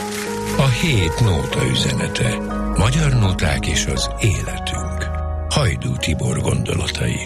A hét nóta üzenete. Magyar nóták és az életünk. Hajdú Tibor gondolatai.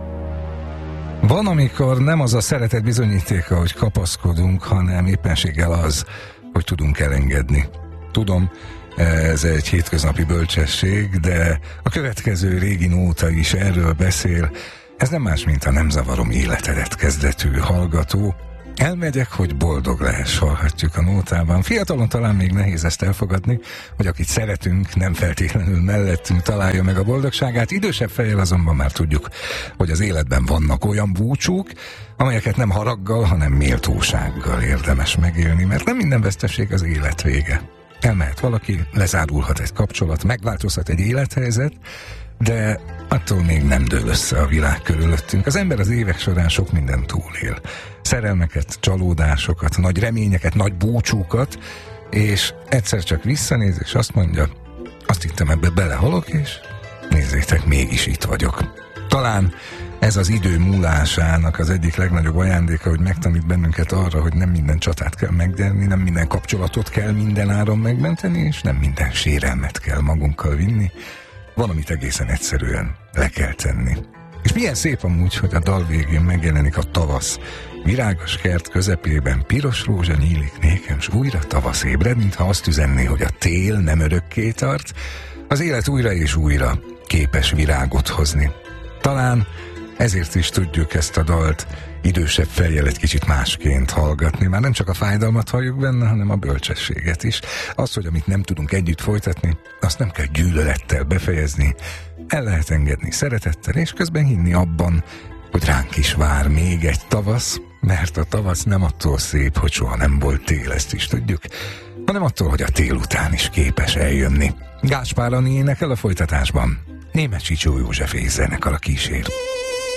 Van, amikor nem az a szeretet bizonyítéka, hogy kapaszkodunk, hanem éppenséggel az, hogy tudunk elengedni. Tudom, ez egy hétköznapi bölcsesség, de a következő régi nóta is erről beszél. Ez nem más, mint a Nem zavarom életedet kezdetű hallgató. Elmegyek, hogy boldog lehess, hallhatjuk a nótában. Fiatalon talán még nehéz ezt elfogadni, hogy akit szeretünk, nem feltétlenül mellettünk találja meg a boldogságát. Idősebb fejjel azonban már tudjuk, hogy az életben vannak olyan búcsúk, amelyeket nem haraggal, hanem méltósággal érdemes megélni, mert nem minden veszteség az élet vége. Elmehet valaki, lezárulhat egy kapcsolat, megváltozhat egy élethelyzet, de attól még nem dől össze a világ körülöttünk. Az ember az évek során sok mindent túlél. Szerelmeket, csalódásokat, nagy reményeket, nagy búcsúkat, és egyszer csak visszanéz, és azt mondja, azt hittem, ebbe belehalok, és nézzétek, mégis itt vagyok. Talán ez az idő múlásának az egyik legnagyobb ajándéka, hogy megtanít bennünket arra, hogy nem minden csatát kell megnyerni, nem minden kapcsolatot kell minden áron megmenteni, és nem minden sérelmet kell magunkkal vinni. Van, amit egészen egyszerűen le kell tenni. És milyen szép amúgy, hogy a dal végén megjelenik a tavasz. Virágos kert közepében piros rózsa nyílik nékem, s újra tavasz ébred, mintha azt üzenné, hogy a tél nem örökké tart, az élet újra és újra képes virágot hozni. Talán ezért is tudjuk ezt a dalt idősebb fejjel egy kicsit másként hallgatni. Már nem csak a fájdalmat halljuk benne, hanem a bölcsességet is. Az, hogy amit nem tudunk együtt folytatni, azt nem kell gyűlölettel befejezni. El lehet engedni szeretettel, és közben hinni abban, hogy ránk is vár még egy tavasz, mert a tavasz nem attól szép, hogy soha nem volt tél, ezt is tudjuk, hanem attól, hogy a tél után is képes eljönni. Gáspár Ani énekel a folytatásban. Németh Csicsó József zenekar a kísér.